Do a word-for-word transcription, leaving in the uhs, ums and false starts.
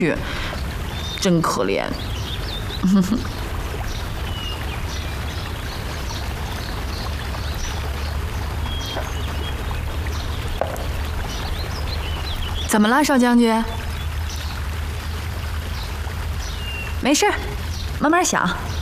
真可怜。怎么了，少将军？没事，慢慢想。